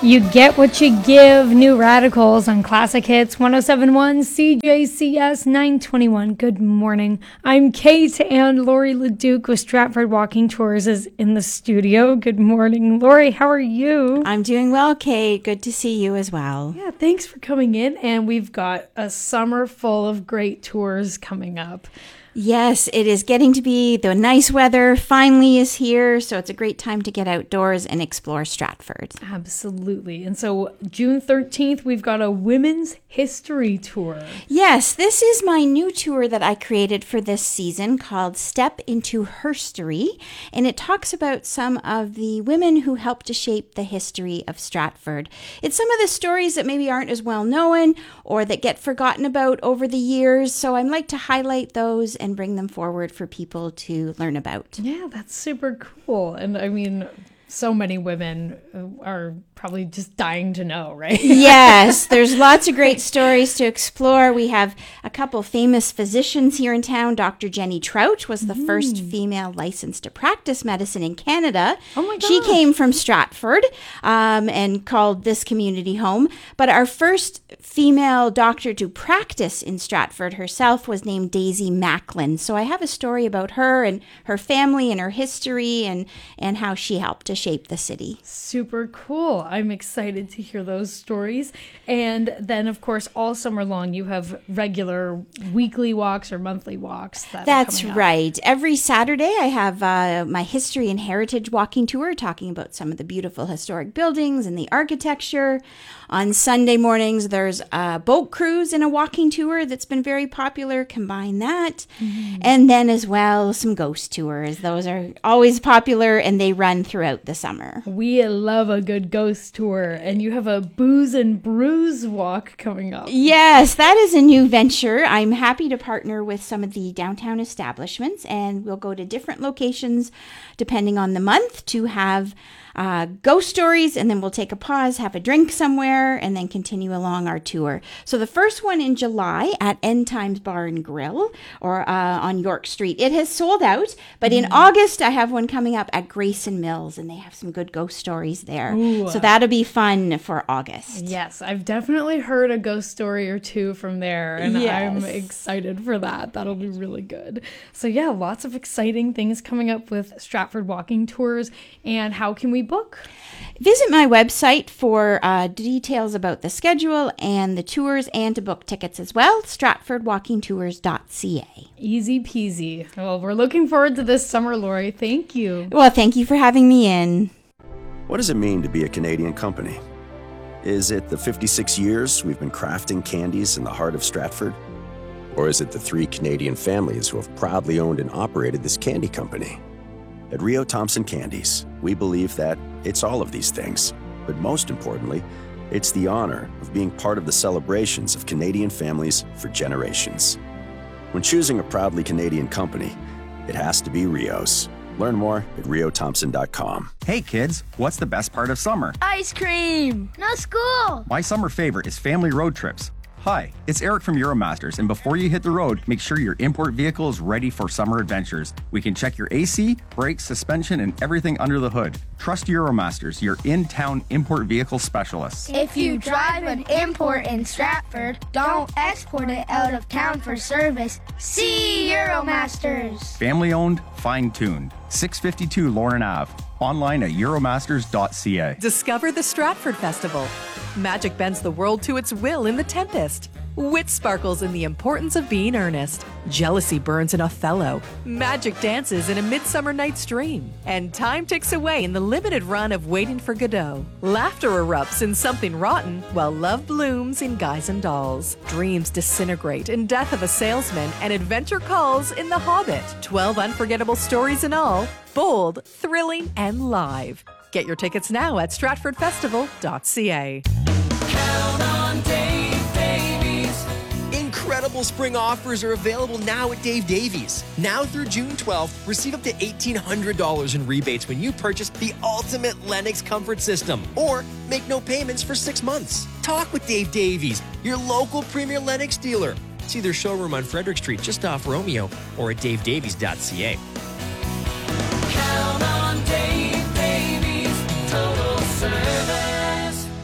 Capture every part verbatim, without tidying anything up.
You get what you give. New Radicals on Classic Hits one oh seven point one C J C S nine twenty-one. Good morning. I'm Kate, and Lori LeDuc with Stratford Walking Tours is in the studio. Good morning, Lori. How are you? I'm doing well, Kate. Good to see you as well. Yeah, thanks for coming in. And we've got a summer full of great tours coming up. Yes, it is getting to be the nice weather finally is here, so it's a great time to get outdoors and explore Stratford. Absolutely. And so June thirteenth, we've got a women's history tour. Yes, this is my new tour that I created for this season called Step into Herstory, and it talks about some of the women who helped to shape the history of Stratford. It's some of the stories that maybe aren't as well known or that get forgotten about over the years, so I'd like to highlight those and bring them forward for people to learn about. Yeah, that's super cool. And I mean, so many women are probably just dying to know, right? Yes, there's lots of great stories to explore. We have a couple famous physicians here in town. Doctor Jenny Trout was the mm. first female licensed to practice medicine in Canada. Oh my gosh. She came from Stratford um, and called this community home. But our first female doctor to practice in Stratford herself was named Daisy Macklin. So I have a story about her and her family and her history and, and how she helped to shape the city. Super cool. I'm excited to hear those stories. And then, of course, all summer long, you have regular weekly walks or monthly walks. That That's right. Every Saturday, I have uh, my history and heritage walking tour talking about some of the beautiful historic buildings and the architecture. On Sunday mornings, there's a boat cruise and a walking tour that's been very popular. Combine that. Mm-hmm. And then as well, some ghost tours. Those are always popular and they run throughout the summer. We love a good ghost tour, and you have a booze and brews walk coming up. Yes, that is a new venture. I'm happy to partner with some of the downtown establishments, and we'll go to different locations depending on the month to have Uh, ghost stories, and then we'll take a pause, have a drink somewhere, and then continue along our tour. So the first one in July at End Times Bar and Grill, or uh, on York Street. It has sold out, but mm. in August I have one coming up at Grayson Mills, and they have some good ghost stories there. Ooh. So that'll be fun for August. Yes, I've definitely heard a ghost story or two from there, and yes. I'm excited for that. That'll be really good. So yeah, lots of exciting things coming up with Stratford Walking Tours. And how can we book? Visit my website for uh, details about the schedule and the tours, and to book tickets as well, stratford walking tours dot c a. Easy peasy. Well, we're looking forward to this summer, Lori. Thank you. Well, thank you for having me in. What does it mean to be a Canadian company? Is it the fifty-six years we've been crafting candies in the heart of Stratford? Or is it the three Canadian families who have proudly owned and operated this candy company? At Rio Thompson Candies, we believe that it's all of these things, but most importantly, it's the honor of being part of the celebrations of Canadian families for generations. When choosing a proudly Canadian company, it has to be Rio's. Learn more at rio thompson dot com. Hey kids, what's the best part of summer? Ice cream! No school! My summer favorite is family road trips. Hi, it's Eric from Euromasters, and before you hit the road, make sure your import vehicle is ready for summer adventures. We can check your A C, brakes, suspension, and everything under the hood. Trust Euromasters, your in-town import vehicle specialists. If you drive an import in Stratford, don't export it out of town for service. See Euromasters. Family owned, fine-tuned. six fifty-two Lauren Avenue. Online at euromasters dot c a. Discover the Stratford Festival. Magic bends the world to its will in The Tempest. Wit sparkles in the importance of being earnest. Jealousy burns in Othello. Magic dances in A Midsummer Night's Dream. And time ticks away in the limited run of Waiting for Godot. Laughter erupts in Something Rotten, while love blooms in Guys and Dolls. Dreams disintegrate in Death of a Salesman, and adventure calls in The Hobbit. Twelve unforgettable stories in all. Bold, thrilling, and live. Get your tickets now at stratford festival dot c a. Count on Dave Davies. Incredible spring offers are available now at Dave Davies. Now through June twelfth, receive up to eighteen hundred dollars in rebates when you purchase the ultimate Lennox comfort system, or make no payments for six months. Talk with Dave Davies, your local premier Lennox dealer. See their showroom on Frederick Street just off Romeo, or at dave davies dot c a. Count on Dave Davies, total service.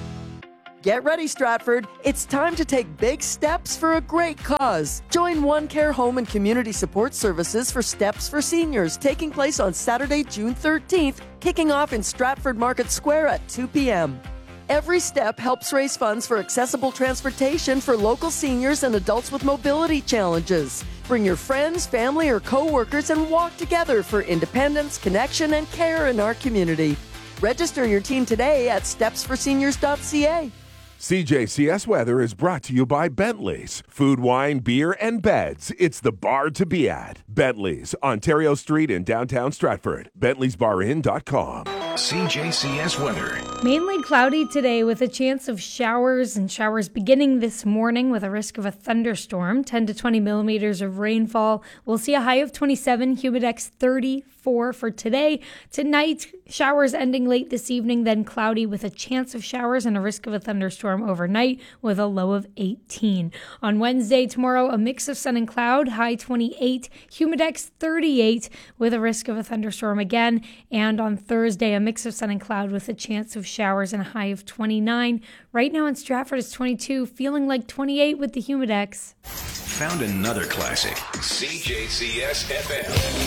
Get ready, Stratford. It's time to take big steps for a great cause. Join One Care Home and Community Support Services for Steps for Seniors, taking place on Saturday, June thirteenth, kicking off in Stratford Market Square at two p.m. Every step helps raise funds for accessible transportation for local seniors and adults with mobility challenges. Bring your friends, family, or co-workers and walk together for independence, connection, and care in our community. Register your team today at steps for seniors dot c a. C J C S Weather is brought to you by Bentley's. Food, wine, beer, and beds. It's the bar to be at. Bentley's, Ontario Street in downtown Stratford. Bentley's Bar Inn dot com. C J C S Weather. Mainly cloudy today with a chance of showers and showers beginning this morning with a risk of a thunderstorm, ten to twenty millimeters of rainfall. We'll see a high of twenty-seven, humidex thirty-four for today. Tonight, showers ending late this evening, then cloudy with a chance of showers and a risk of a thunderstorm overnight with a low of eighteen. On Wednesday, tomorrow, a mix of sun and cloud, high twenty-eight, humidex thirty-eight with a risk of a thunderstorm again. And on Thursday, a mix of sun and cloud with a chance of showers and a high of twenty-nine. Right now in Stratford, it's twenty-two, feeling like twenty-eight with the humidex. Found another classic. C J C S F M.